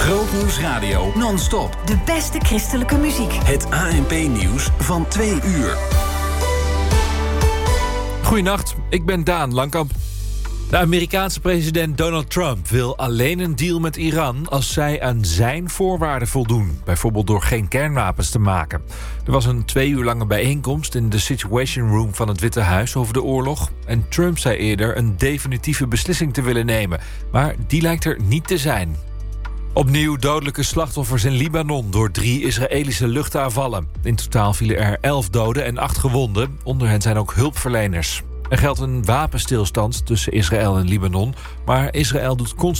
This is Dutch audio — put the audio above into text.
Grootnieuws Radio non-stop. De beste christelijke muziek. Het ANP-nieuws van 2 uur. Goedenacht, ik ben Daan Langkamp. De Amerikaanse president Donald Trump wil alleen een deal met Iran als zij aan zijn voorwaarden voldoen. Bijvoorbeeld door geen kernwapens te maken. Er was een 2 uur lange bijeenkomst in de Situation Room van het Witte Huis over de oorlog. En Trump zei eerder een definitieve beslissing te willen nemen. Maar die lijkt er niet te zijn. Opnieuw dodelijke slachtoffers in Libanon door 3 Israëlische luchtaanvallen. In totaal vielen er 11 doden en 8 gewonden. Onder hen zijn ook hulpverleners. Er geldt een wapenstilstand tussen Israël en Libanon, maar Israël doet constant